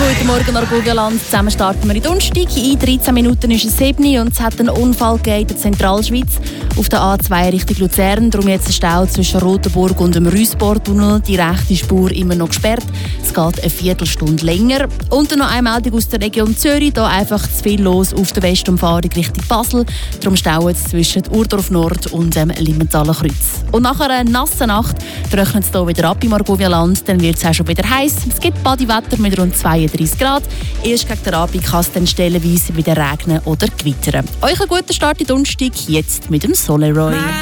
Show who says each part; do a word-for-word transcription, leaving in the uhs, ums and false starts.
Speaker 1: Guten Morgen, Argovia-Land. Zusammen starten wir in Donnerstag. In dreizehn Minuten ist es sieben und es hat einen Unfall gegeben in der Zentralschweiz auf der A zwei Richtung Luzern. Darum jetzt ein Stau zwischen Rotenburg und dem Rüssportunnel. Die rechte Spur immer noch gesperrt. Es geht eine Viertelstunde länger. Und dann noch eine Meldung aus der Region Zürich. Hier einfach zu viel los auf der Westumfahrung Richtung Basel. Darum stauen es zwischen Urdorf Nord und dem Limmentaler Kreuz. Und nach einer nassen Nacht trocknet es hier wieder ab im Argovia-Land. Dann wird es auch schon wieder heiß. Es gibt Badiwetter mit rund zweiunddreißig Grad. Erst gegen den Abend kann es dann stellenweise wieder regnen oder gewittern. Euch einen guten Start in Donnerstag, jetzt mit dem Soleroy.